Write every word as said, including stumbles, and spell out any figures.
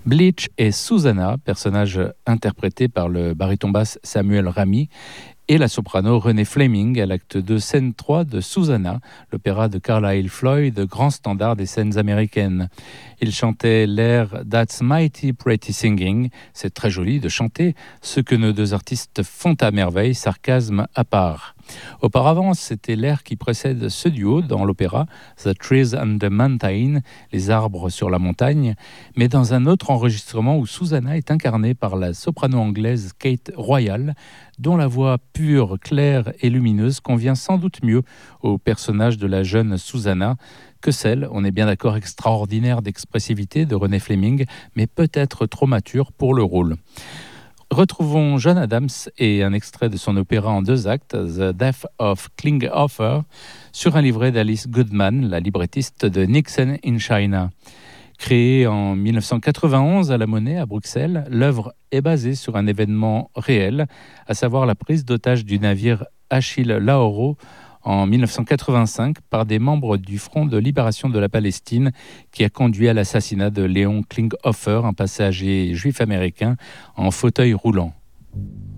Bleach et Susanna, personnage interprété par le baryton basse Samuel Ramy, et la soprano Renée Fleming à l'acte deux, scène trois de Susanna, l'opéra de Carlyle Floyd, grand standard des scènes américaines. Il chantait l'air That's Mighty Pretty Singing, c'est très joli de chanter, ce que nos deux artistes font à merveille, sarcasme à part. Auparavant, c'était l'air qui précède ce duo dans l'opéra The Trees on the Mountain, les arbres sur la montagne, mais dans un autre enregistrement où Susanna est incarnée par la soprano anglaise Kate Royal, dont la voix pure, claire et lumineuse convient sans doute mieux au personnage de la jeune Susanna que celle, on est bien d'accord, extraordinaire d'expressivité de Renée Fleming, mais peut-être trop mature pour le rôle. Retrouvons John Adams et un extrait de son opéra en deux actes, The Death of Klinghoffer, sur un livret d'Alice Goodman, la librettiste de Nixon in China. Créée en dix-neuf cent quatre-vingt-onze à la Monnaie à Bruxelles, l'œuvre est basée sur un événement réel, à savoir la prise d'otage du navire Achille Lauro en dix-neuf cent quatre-vingt-cinq par des membres du Front de libération de la Palestine qui a conduit à l'assassinat de Léon Klinghoffer, un passager juif américain en fauteuil roulant.